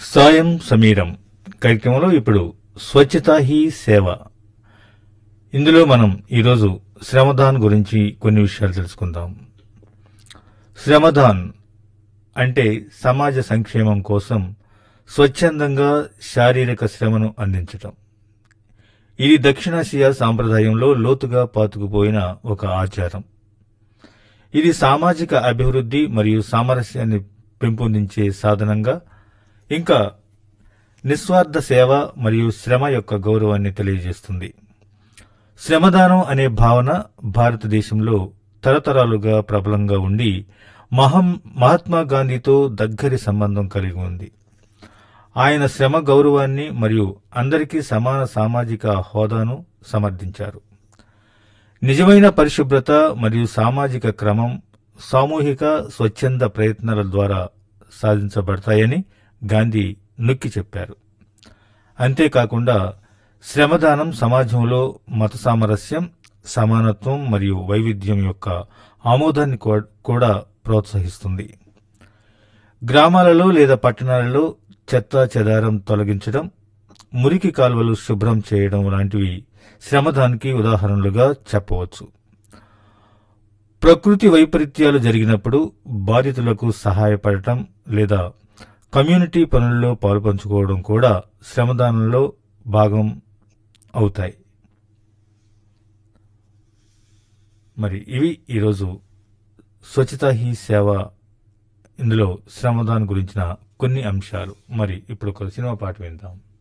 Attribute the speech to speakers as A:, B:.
A: సాయం సమీరం కార్యక్రమంలో ఇప్పుడు స్వచ్ఛతా హీ సేవ. ఇందులో మనం ఈరోజు శ్రమదాన్ గురించి కొన్ని విషయాలు తెలుసుకుందాం. శ్రమదాన్ అంటే సమాజ సంక్షేమం కోసం స్వచ్ఛందంగా శారీరక శ్రమను అందించటం. ఇది దక్షిణాసియా సాంప్రదాయంలో లోతుగా పాతుకుపోయిన ఒక ఆచారం. ఇది సామాజిక అభివృద్ధి మరియు సామరస్యాన్ని పెంపొందించే సాధనంగా, ఇంకా నిస్వార్థ సేవ మరియు శ్రమ యొక్క గౌరవాన్ని తెలియజేస్తుంది. శ్రమదానం అనే భావన భారతదేశంలో తరతరాలుగా ప్రబలంగా ఉండి మహాత్మా గాంధీతో దగ్గరి సంబంధం కలిగి ఉంది. ఆయన శ్రమ గౌరవాన్ని మరియు అందరికీ సమాన సామాజిక హోదాను సమర్థించారు. నిజమైన పరిశుభ్రత మరియు సామాజిక క్రమం సామూహిక స్వచ్ఛంద ప్రయత్నాల ద్వారా సాధించబడతాయని గాంధీ నొక్కి చెప్పారు. అంతేకాకుండా శ్రమదానం సమాజంలో మత సామరస్యం, సమానత్వం మరియు వైవిధ్యం యొక్క ఆమోదాన్ని కూడా ప్రోత్సహిస్తుంది. గ్రామాలలో లేదా పట్టణాలలో చెత్త చెదారం తొలగించడం, మురికి కాలువలు శుభ్రం చేయడం లాంటివి శ్రమదానికి ఉదాహరణలుగా చెప్పవచ్చు. ప్రకృతి వైపరీత్యాలు జరిగినప్పుడు బాధితులకు సహాయపడటం లేదా కమ్యూనిటీ పనుల్లో పాలుపంచుకోవడం కూడా శ్రమదానంలో భాగం అవుతాయి. మరి ఇవి ఈరోజు స్వచ్ఛతా హీ సేవ, ఇందులో శ్రమదాన్ గురించిన కొన్ని అంశాలు. మరి ఇప్పుడు ఒక సినిమా పాట విందాం.